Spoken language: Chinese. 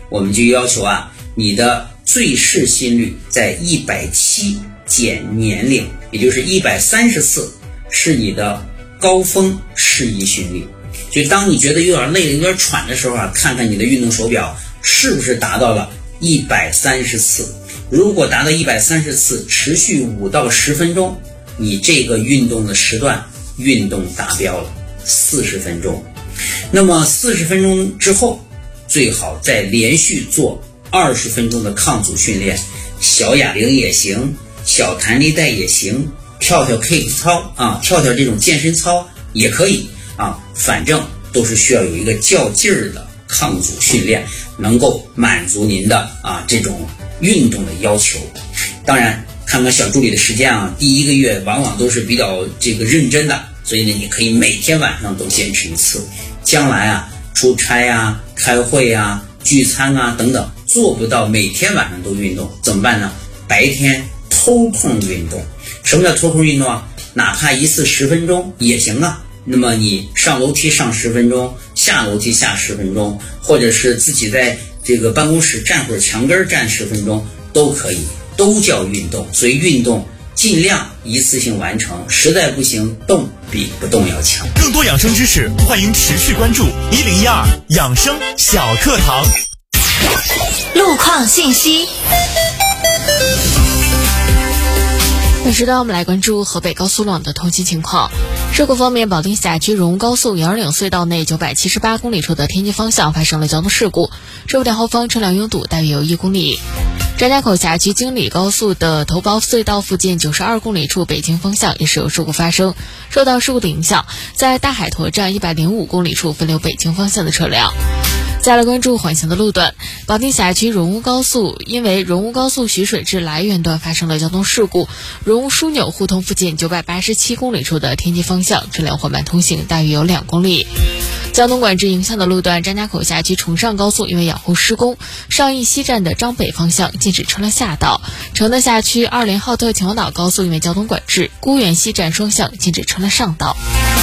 我们就要求你的最适心率在170减年龄，也就是130次是你的高峰适宜心率。所以当你觉得有点累了有点喘的时候看看你的运动手表是不是达到了130次。如果达到130次，持续5到10分钟，你这个运动的时段运动达标了40分钟。那么40分钟之后，最好再连续做20分钟的抗阻训练，小哑铃也行，小弹力带也行，跳跳 K 操跳跳这种健身操也可以反正都是需要有一个较劲儿的抗阻训练，能够满足您的这种运动的要求。当然看看小助理的时间第1个月往往都是比较认真的，所以呢你可以每天晚上都坚持1次。将来出差开会聚餐等等，做不到每天晚上都运动怎么办呢？白天偷空运动。什么叫偷空运动哪怕1次10分钟也行那么你上楼梯上10分钟，下楼梯下10分钟，或者是自己在这个办公室站会儿墙根站10分钟都可以，都叫运动。所以运动尽量一次性完成，实在不行动比不动要强。 更多养生知识欢迎持续关注1012养生小课堂。 路况信息。本时段我们来关注河北高速路网的通行情况。事故方面，保定辖区荣吴高速杨岭隧道内978公里处的天津方向发生了交通事故，事故点后方车辆拥堵，大约有1公里。张家口辖区京礼高速的头孢隧道附近92公里处北京方向也是有事故发生，受到事故的影响，在大海坨站105公里处分流北京方向的车辆。再来关注缓行的路段，保定辖区荣吴高速因为荣吴高速徐水至来源段发生了交通事故，荣吴枢纽胡同附近987公里处的天津方向车辆缓慢通行，大约有2公里。交通管制影响的路段，张家口辖区崇尚高速因为养护施工，上义西站的张北方向禁止车辆下道；承德辖区2连浩特秦皇岛高速因为交通管制，沽源西站双向禁止车辆上道。